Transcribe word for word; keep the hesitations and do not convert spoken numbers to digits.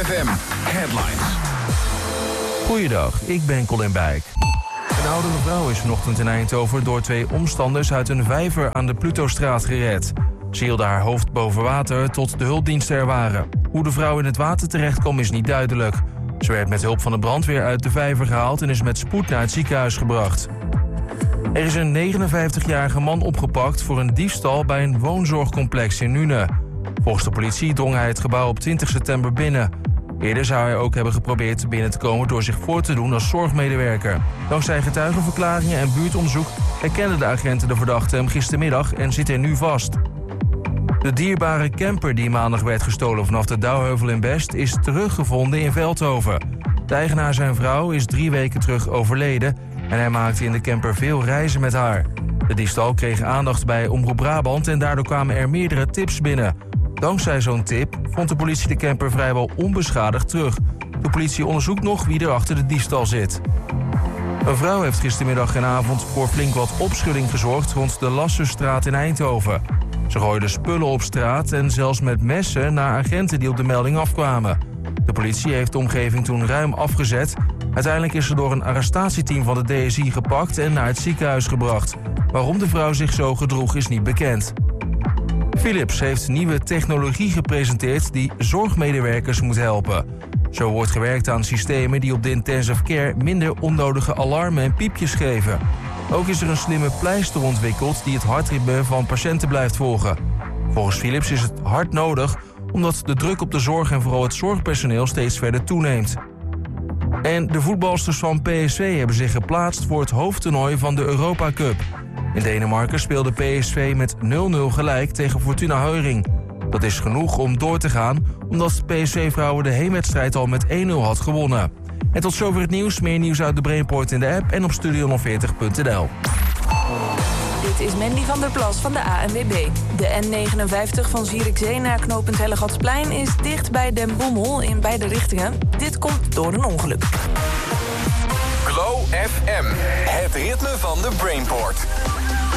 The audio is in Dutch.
F M Headlines. Goeiedag, ik ben Colin Bijk. Een oudere vrouw is vanochtend in Eindhoven door twee omstanders uit een vijver aan de Plutostraat gered. Ze hielden haar hoofd boven water tot de hulpdiensten er waren. Hoe de vrouw in het water terecht kwam is niet duidelijk. Ze werd met hulp van de brandweer uit de vijver gehaald en is met spoed naar het ziekenhuis gebracht. Er is een negenenvijftigjarige man opgepakt voor een diefstal bij een woonzorgcomplex in Nuenen. Volgens de politie drong hij het gebouw op twintig september binnen. Eerder zou hij ook hebben geprobeerd binnen te komen door zich voor te doen als zorgmedewerker. Dankzij getuigenverklaringen en buurtonderzoek herkenden de agenten de verdachte hem gistermiddag en zit hij nu vast. De dierbare camper die maandag werd gestolen vanaf de Douwheuvel in Best is teruggevonden in Veldhoven. De eigenaar, zijn vrouw, is drie weken terug overleden en hij maakte in de camper veel reizen met haar. De diefstal kreeg aandacht bij Omroep Brabant en daardoor kwamen er meerdere tips binnen. Dankzij zo'n tip vond de politie de camper vrijwel onbeschadigd terug. De politie onderzoekt nog wie er achter de diefstal zit. Een vrouw heeft gistermiddag en avond voor flink wat opschudding gezorgd rond de Lassenstraat in Eindhoven. Ze gooide spullen op straat en zelfs met messen naar agenten die op de melding afkwamen. De politie heeft de omgeving toen ruim afgezet. Uiteindelijk is ze door een arrestatieteam van de D S I gepakt en naar het ziekenhuis gebracht. Waarom de vrouw zich zo gedroeg is niet bekend. Philips heeft nieuwe technologie gepresenteerd die zorgmedewerkers moet helpen. Zo wordt gewerkt aan systemen die op de intensive care minder onnodige alarmen en piepjes geven. Ook is er een slimme pleister ontwikkeld die het hartritme van patiënten blijft volgen. Volgens Philips is het hard nodig omdat de druk op de zorg en vooral het zorgpersoneel steeds verder toeneemt. En de voetbalsters van P S V hebben zich geplaatst voor het hoofdtoernooi van de Europa Cup. In Denemarken speelde P S V met nul nul gelijk tegen Fortuna Heuring. Dat is genoeg om door te gaan, omdat P S V-vrouwen de heenwedstrijd al met één nul had gewonnen. En tot zover het nieuws. Meer nieuws uit de Brainport in de app en op studio honderdveertig punt n l. Dit is Mandy van der Plas van de A N W B. De N negenenvijftig van Zierikzee naar knooppunt Hellegatsplein is dicht bij Den Bommel in beide richtingen. Dit komt door een ongeluk. Glow F M, het ritme van de Brainport.